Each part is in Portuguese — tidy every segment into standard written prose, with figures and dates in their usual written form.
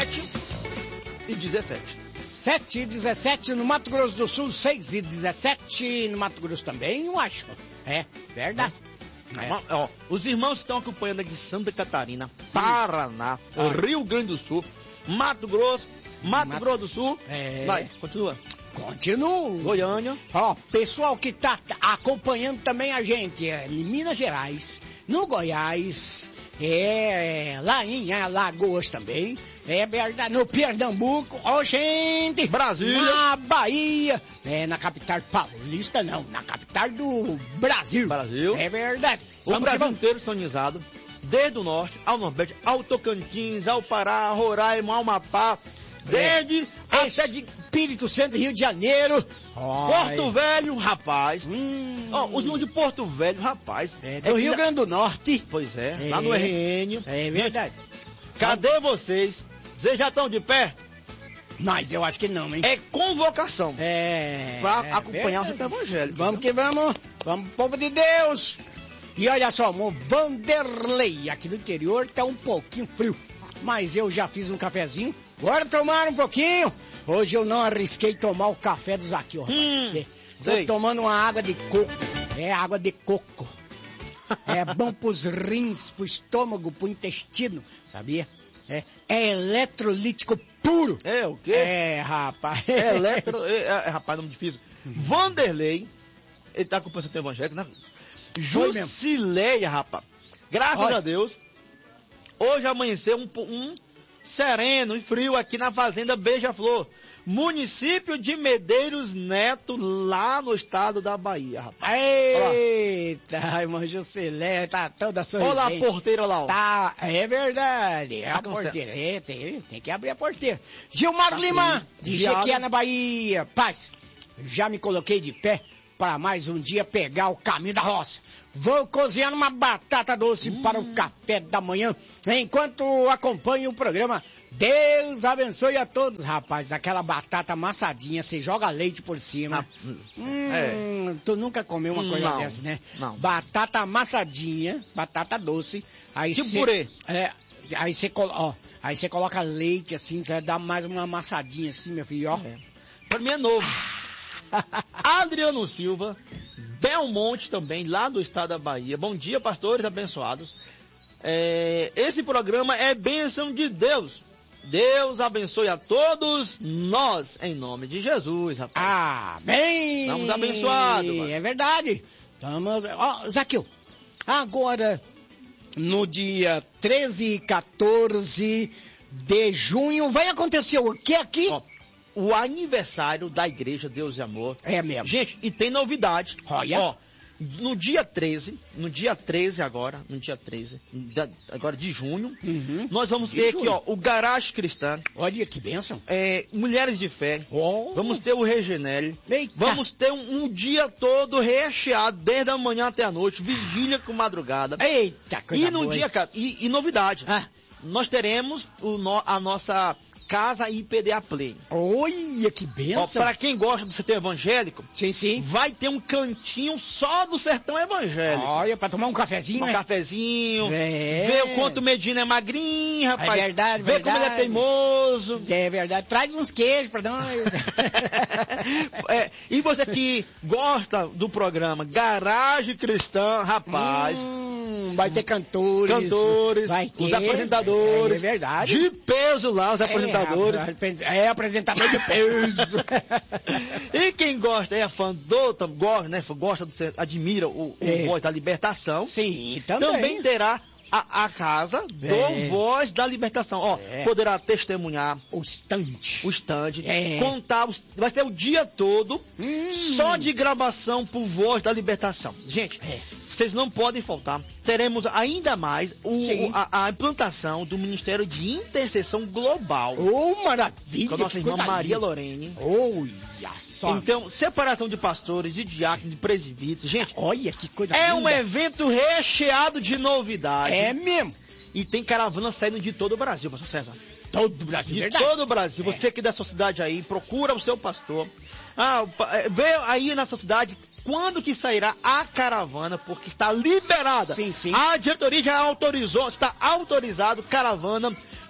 7h17. 7h17 no Mato Grosso do Sul, 6h17 no Mato Grosso também, eu acho. É, verdade. Ó, os irmãos estão acompanhando aqui Santa Catarina, Paraná, Rio Grande do Sul, Mato Grosso do Sul. Vai, continua. Continuo. Goiânia. Ó, pessoal que tá acompanhando também a gente em Minas Gerais, no Goiás, lá em Alagoas também, verdade, no Pernambuco, ó gente, Brasília, na Bahia, na capital paulista não, na capital do Brasil. É verdade. O Brasil inteiro sintonizado, desde o norte ao nordeste, ao Tocantins, ao Pará, Roraima, ao Amapá, desde até de Espírito Santo, Rio de Janeiro, Porto Velho, rapaz. Os irmãos de Porto Velho, rapaz. Do Rio Grande do Norte. Pois é, lá no RN. É verdade. Cadê vocês? Vocês já estão de pé? Mas eu acho que não, hein? É convocação. Pra acompanhar o Centro Evangélico. Vamos que vamos. Vamos, povo de Deus. E olha só, o Vanderlei, aqui do interior, tá um pouquinho frio. Mas eu já fiz um cafezinho. Bora tomar um pouquinho. Hoje eu não arrisquei tomar o café do Zaqueu, rapaz. Tô tomando uma água de coco. Água de coco. É bom pros rins, pro estômago, pro intestino, sabia? É eletrolítico puro. É o quê? Rapaz. Rapaz, nome difícil. Vanderlei, ele tá com o pensamento evangélico, né? Jusileia, rapaz. Graças a Deus, hoje amanheceu um sereno e frio aqui na Fazenda Beija-Flor, município de Medeiros Neto, lá no estado da Bahia, rapaz. Eita, irmã Jusileia, tá toda sorridente. Olha lá a porteira lá, ó. Tá, é verdade, a porteira, tem que abrir a porteira. Gilmar Lima, de Jequié, Bahia. Paz, já me coloquei de pé para mais um dia pegar o caminho da roça. Vou cozinhar uma batata doce para o café da manhã, enquanto acompanho o programa. Deus abençoe a todos, rapaz. Aquela batata amassadinha, você joga leite por cima. Tu nunca comeu uma coisa dessa, né? Não. Batata amassadinha, batata doce. Aí tipo purê. Aí você coloca leite assim, você dá mais uma amassadinha assim, meu filho, ó. Pra mim é novo. Adriano Silva, Belmonte também, lá do estado da Bahia. Bom dia, pastores abençoados. Esse programa é bênção de Deus. Deus abençoe a todos nós, em nome de Jesus, rapaz. Amém! Estamos abençoados. Mano. É verdade. Zaqueu, agora, no dia 13 e 14 de junho, vai acontecer o que aqui? O aniversário da Igreja Deus e Amor. É mesmo. Gente, e tem novidade. Olha. No dia 13 agora de junho, nós vamos ter aqui, o Garage Cristã. Olha que bênção. Mulheres de Fé. Vamos ter o Regenere. Eita. Vamos ter um dia todo recheado, desde a manhã até a noite, vigília com madrugada. Eita, coisa boa. E novidade. Nós teremos a nossa Casa IPDA Play. Olha que bênção. Para quem gosta do sertão evangélico, sim, vai ter um cantinho só do sertão evangélico. Olha, para tomar um cafezinho. Cafezinho. Ver o quanto o Medina é magrinho, rapaz. É verdade, ver como ele é teimoso. É verdade. Traz uns queijos para nós. E você que gosta do programa Garagem Cristã, rapaz. Vai ter cantores. Vai ter. Os apresentadores. É verdade. De peso lá, os apresentadores. Apresentador de peso. E quem gosta, é fã gosta admira o Voz da Libertação. Sim, também terá a casa do Voz da Libertação. Poderá testemunhar o stand, contar, vai ser o dia todo só de gravação pro Voz da Libertação. Gente, vocês não podem faltar. Teremos ainda mais a implantação do Ministério de Intercessão Global. Maravilha! Com a nossa irmã Maria Lorene. Olha só! Então, separação de pastores, de diáconos, de presbíteros. Gente, olha que coisa linda! É um evento recheado de novidades. É mesmo! E tem caravana saindo de todo o Brasil, pastor César. Todo o Brasil, verdade? Todo o Brasil. Você aqui da sua cidade aí, procura o seu pastor. Vê aí na sua cidade quando que sairá a caravana, porque está liberada. Sim. A diretoria já autorizou, está autorizado caravana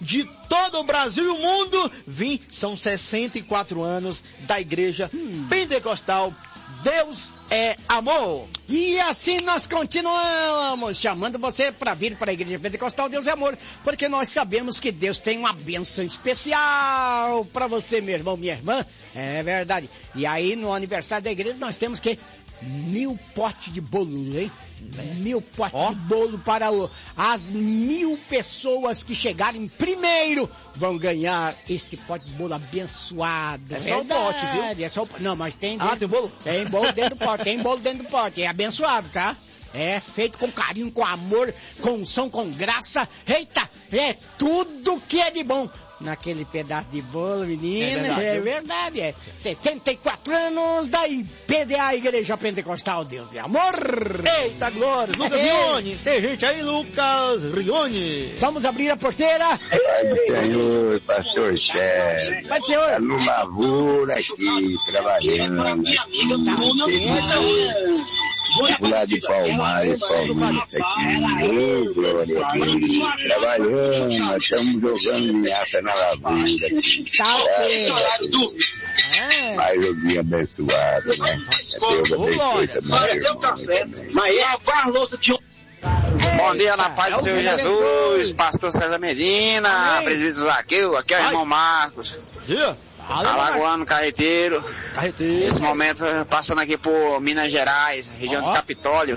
de todo o Brasil e o mundo. São 64 anos da Igreja Pentecostal. Deus é amor. E assim nós continuamos chamando você para vir para a Igreja Pentecostal Deus é Amor, porque nós sabemos que Deus tem uma bênção especial para você, meu irmão, minha irmã. É verdade. E aí no aniversário da igreja nós temos que 1000 potes de bolo, hein? 1000 potes de bolo para as 1000 pessoas que chegarem primeiro vão ganhar este pote de bolo abençoado. É só o pote, viu? É só não, mas tem... tem bolo? Tem bolo dentro do pote, tem bolo dentro do pote. É abençoado, tá? É feito com carinho, com amor, com unção, com graça. Eita, é tudo que é de bom naquele pedaço de bolo, menina. É verdade, é. 64 anos da IPDA, Igreja Pentecostal Deus e Amor. Eita, glória. Lucas Rione. Tem gente aí, Lucas Rione. Vamos abrir a porteira. Pai do Senhor, pastor Chefe. Pai do Senhor. Tá no lavoura aqui, trabalhando. Vou lá de Palmares, Palmeiras aqui. Ô, glória a Deus. Trabalhando, nós estamos jogando minhaça na lavoura aqui. Mais um dia abençoado, né? Deus abençoe também. Mas é a louça de... Bom dia, na paz do Senhor Jesus, pastor César Medina, presbítero Zaqueu, aqui é o irmão Marcos. Dia. Alagoano, carreteiro. Nesse momento, passando aqui por Minas Gerais, região de Capitólio.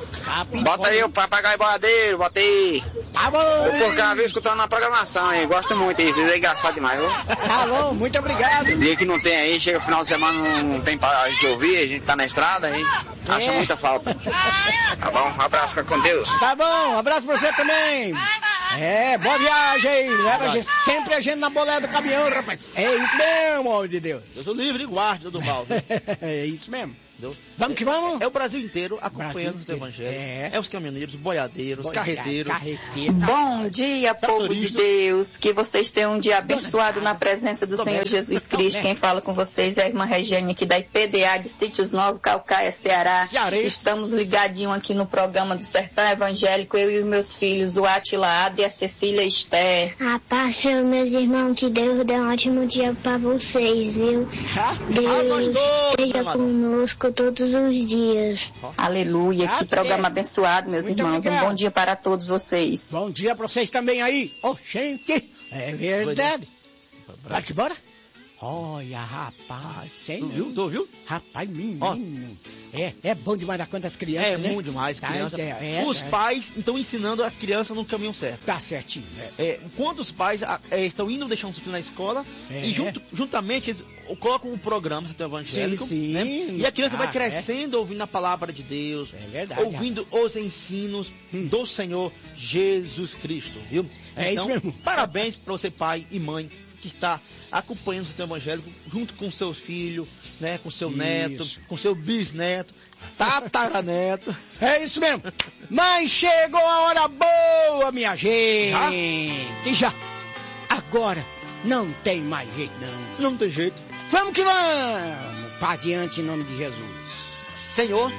Bota aí o papagaio boadeiro, bota aí. Tá bom. Eu por cá, viu, escutando na programação aí, gosto muito aí, vocês é engraçado demais, viu? Tá bom, muito obrigado. Dia que não tem aí, chega o final de semana, não tem pra gente ouvir, a gente tá na estrada, aí acha muita falta. Tá bom, um abraço, fica com Deus. Tá bom, um abraço pra você também. Boa viagem aí. Leva sempre a gente na boleia do caminhão, rapaz. É isso mesmo, homem de Deus. Deus o livre e guarde do mal. É isso mesmo. Deus. Vamos que vamos. É o Brasil inteiro acompanhando o Evangelho. É os caminhoneiros, boiadeiros, carreteiros. Bom dia, povo de Deus. Que vocês tenham um dia abençoado na presença do Senhor Jesus Cristo. Quem fala com vocês é a irmã Regiane aqui da IPDA de Sítios Novos, Calcaia, Ceará. Estamos ligadinhos aqui no programa do Sertão Evangélico, eu e os meus filhos, o Atila Ada e a Cecília Esther. A paz, meus irmãos, que Deus dê um ótimo dia para vocês, viu? Deus esteja conosco todos os dias. Aleluia, que programa abençoado, meus irmãos. Obrigado. Um bom dia para todos vocês. Bom dia para vocês também aí. Gente, é verdade. Vai que bora? Olha, rapaz, sei não. Tu viu? Rapaz, menino. É bom demais dar conta das crianças, né? É bom demais, criança. Os pais estão ensinando a criança no caminho certo. Tá certinho. Quando os pais estão indo deixar um filho na escola, e juntamente eles colocam um programa do evangélico, sim. Né? E a criança vai crescendo ouvindo a palavra de Deus, verdade, ouvindo os ensinos do Senhor Jesus Cristo, viu? É isso mesmo. Parabéns para você, pai e mãe, que está acompanhando o seu evangélico junto com seus filhos, né, com seu neto, com seu bisneto, tataraneto. É isso mesmo. Mas chegou a hora boa, minha gente. Já. Agora não tem mais jeito, não. Não tem jeito. Vamos que vamos. Para adiante em nome de Jesus. Senhor,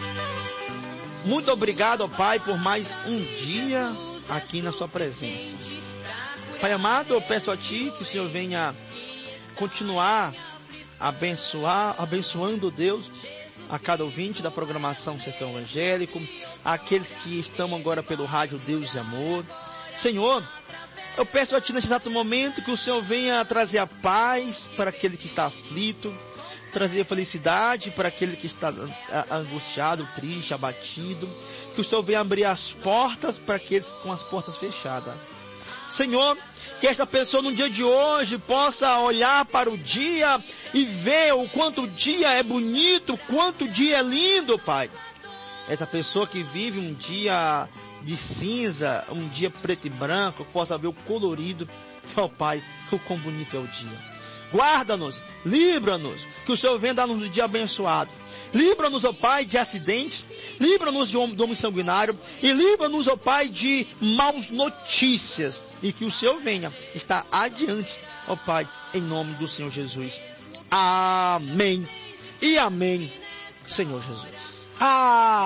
muito obrigado, ó Pai, por mais um dia aqui na sua presença. Pai amado, eu peço a Ti que o Senhor venha continuar abençoando, Deus, a cada ouvinte da programação Sertão Evangélico, aqueles que estão agora pelo rádio Deus e Amor. Senhor, eu peço a Ti nesse exato momento que o Senhor venha trazer a paz para aquele que está aflito, trazer a felicidade para aquele que está angustiado, triste, abatido, que o Senhor venha abrir as portas para aqueles com as portas fechadas. Senhor, que esta pessoa no dia de hoje possa olhar para o dia e ver o quanto o dia é bonito, o quanto o dia é lindo, Pai. Essa pessoa que vive um dia de cinza, um dia preto e branco, possa ver o colorido, ó Pai, o quão bonito é o dia. Guarda-nos, livra-nos, que o Senhor venha dar-nos um dia abençoado. Livra-nos, ó Pai, de acidentes, livra-nos de homem sanguinário e livra-nos, ó Pai, de maus notícias. E que o Senhor venha estar adiante, ó Pai, em nome do Senhor Jesus. Amém e amém, Senhor Jesus.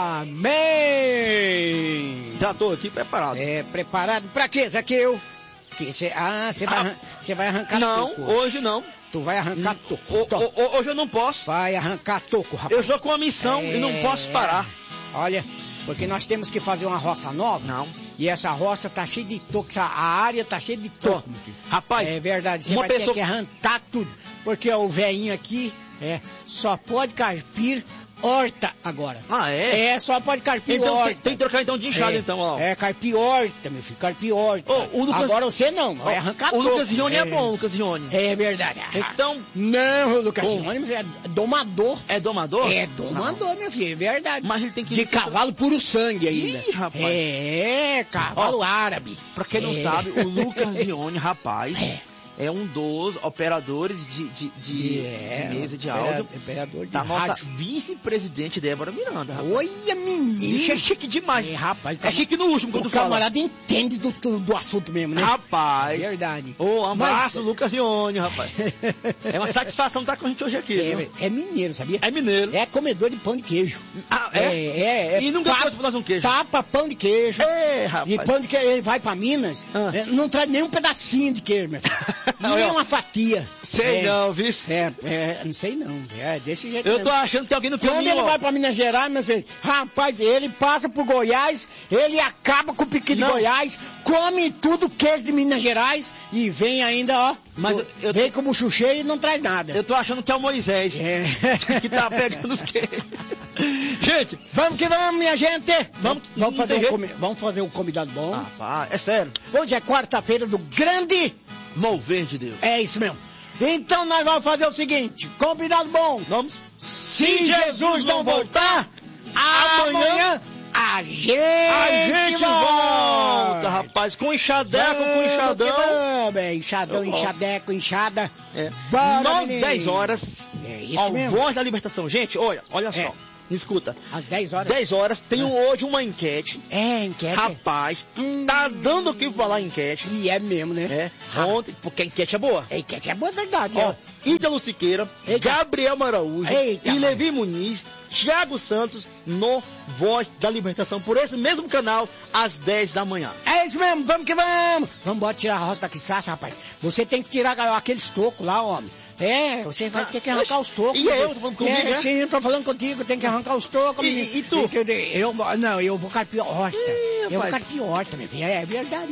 Amém. Já estou aqui preparado. Preparado para quê, Zaqueu? Você vai arrancar toco. Não, hoje não. Tu vai arrancar toco. Hoje eu não posso. Vai arrancar toco, rapaz. Eu estou com uma missão e não posso parar. Olha, porque nós temos que fazer uma roça nova. Não. E essa roça tá cheia de toco, a área tá cheia de toco, meu filho. Rapaz, é verdade, você vai ter que arrancar tudo. Porque o velhinho aqui só pode carpir horta agora. Ah, é? Só pode carpir então, horta. Tem que trocar então de enxada, então, ó. Carpir horta, meu filho, carpir horta. Agora você não, vai arrancar tudo. O Lucas Rione é bom, Lucas Rione. É verdade. Então... Não, o Lucas Rione é domador. É domador? É domador, meu filho, é verdade. Mas ele tem que... De cavalo puro sangue ainda. Ih, rapaz. Cavalo árabe. Pra quem não sabe, o Lucas Rione, rapaz... É um dos operadores de mesa de áudio da nossa vice-presidente Débora Miranda. Rapaz. Olha, menino! Isso é chique demais. Rapaz, é chique no último, quando o camarada entende do assunto mesmo, né? Rapaz. Verdade. Um abraço, Lucas Rione, rapaz. É uma satisfação estar com a gente hoje aqui. É mineiro, sabia? É mineiro. É comedor de pão de queijo. E nunca trouxe pra nós um queijo. Tapa pão de queijo. Rapaz. E pão de queijo, ele vai pra Minas, não traz nem um pedacinho de queijo, meu filho. Nem uma fatia. Sei não, viu? Não sei não. É desse jeito. Eu tô achando que tem alguém no caminho. Quando ele vai pra Minas Gerais, meu filho, rapaz, ele passa por Goiás, ele acaba com o piqui de Goiás, come tudo queijo de Minas Gerais e vem ainda, ó. Mas vem como chucheiro e não traz nada. Eu tô achando que é o Moisés que tá pegando os queijos. Gente, vamos que vamos, minha gente. Vamos fazer um convidado bom. É sério. Hoje é quarta-feira do grande mover de Deus. É isso mesmo. Então nós vamos fazer o seguinte, convidado bom. Vamos. Se Jesus não voltar, amanhã a gente volta, rapaz, com enxadeco, com enxadão. Enxadeco, enxada. 10 horas. É isso mesmo. Voz da Libertação. Gente, olha só. Escuta. Às 10 horas. 10 horas, tem hoje uma enquete. Enquete. Rapaz, tá dando o que falar enquete. E é mesmo, né? Ontem, porque a enquete é boa. A enquete é boa, é verdade. Ítalo Siqueira, Gabriel Maraújo e Levi Muniz, Thiago Santos no Voz da Libertação, por esse mesmo canal, às 10 da manhã. É isso mesmo, vamos que vamos. Vamos embora tirar a roça da quiçaça, rapaz. Você tem que tirar aqueles tocos lá, homem. Você vai ter que arrancar os tocos. E eu tô falando comigo, né? Sim, eu tô falando contigo, tem que arrancar os tocos. E tu? Eu vou carpir horta. Eu vou carpir horta, meu filho. É verdade.